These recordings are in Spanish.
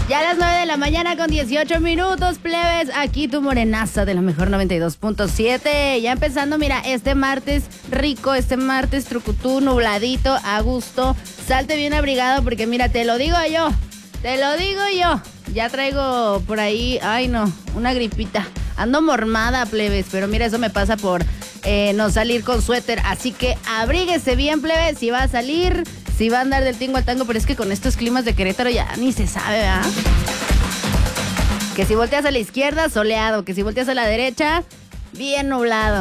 Ya a las 9 de la mañana con 18 minutos, plebes. Aquí tu morenaza de la mejor 92.7. Ya empezando, mira, este martes rico, este martes trucutú, nubladito, a gusto. Salte bien abrigado porque mira, te lo digo yo. Ya traigo por ahí, ay no, una gripita. Ando mormada, plebes, pero mira, eso me pasa por no salir con suéter. Así que abríguese bien, plebes, si va a salir, si va a andar del tingo al tango. Pero es que con estos climas de Querétaro ya ni se sabe, ¿verdad? Que si volteas a la izquierda, soleado. Que si volteas a la derecha, bien nublado.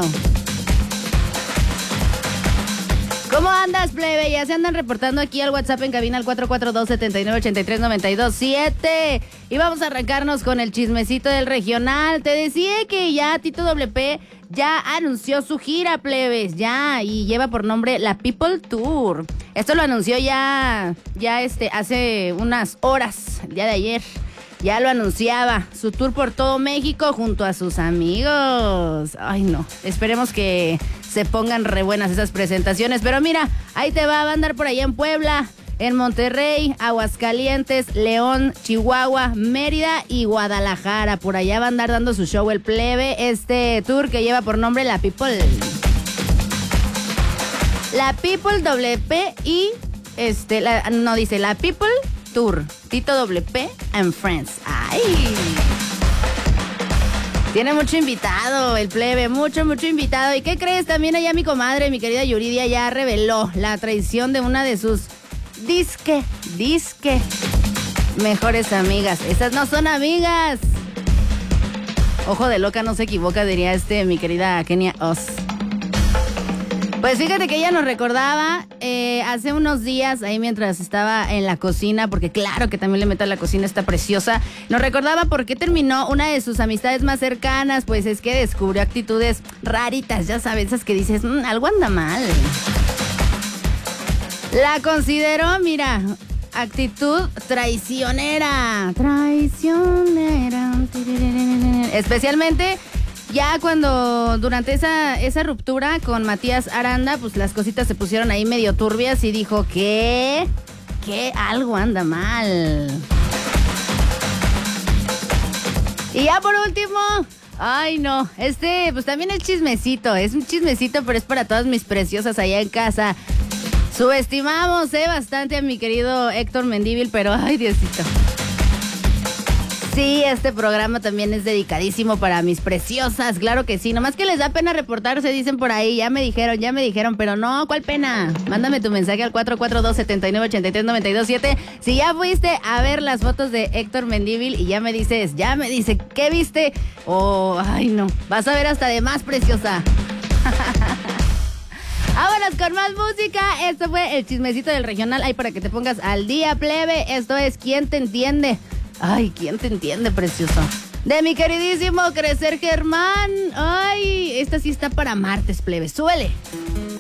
¿Cómo andas, plebe? Ya se andan reportando aquí al WhatsApp en cabina al 442-7983-927. Y vamos a arrancarnos con el chismecito del regional. Te decía que ya Tito WP ya anunció su gira, plebes. Ya, y lleva por nombre La People Tour. Esto lo anunció ya hace unas horas, el día de ayer. Ya lo anunciaba, su tour por todo México junto a sus amigos. Ay, no, esperemos que se pongan re buenas esas presentaciones. Pero mira, ahí te va a andar por allá en Puebla, en Monterrey, Aguascalientes, León, Chihuahua, Mérida y Guadalajara. Por allá va a andar dando su show el plebe, este tour que lleva por nombre La People. La People WP y dice La People Tour, Tito WP and Friends. ¡Ay! Tiene mucho invitado el plebe, mucho invitado. ¿Y qué crees? También allá mi comadre, mi querida Yuridia, ya reveló la traición de una de sus disque mejores amigas. Esas no son amigas. Ojo de loca, no se equivoca, diría mi querida Kenia Oz. Pues fíjate que ella nos recordaba hace unos días, ahí mientras estaba en la cocina, porque claro que también le meto a la cocina esta preciosa, nos recordaba por qué terminó una de sus amistades más cercanas. Pues es que descubrió actitudes raritas, ya sabes, esas que dices, algo anda mal. La consideró, mira, actitud traicionera. Especialmente ya cuando durante esa ruptura con Matías Aranda, pues las cositas se pusieron ahí medio turbias y dijo que algo anda mal. Y ya por último, ay no, pues también es chismecito, es un chismecito, pero es para todas mis preciosas allá en casa. Subestimamos bastante a mi querido Héctor Mendívil, pero ay Diosito. Sí, este programa también es dedicadísimo para mis preciosas, claro que sí. Nomás que les da pena reportarse, dicen por ahí. Ya me dijeron, pero no, ¿cuál pena? Mándame tu mensaje al 442-7983-927. Si ya fuiste a ver las fotos de Héctor Mendívil y ya me dice, ¿qué viste? Oh, ay no, vas a ver hasta de más preciosa. Vámonos con más música. Esto fue el chismecito del regional. Ahí para que te pongas al día, plebe. Esto es ¿Quién te entiende? Ay, ¿quién te entiende, precioso? De mi queridísimo Crecer Germán. Ay, esta sí está para martes, plebe. Súbele.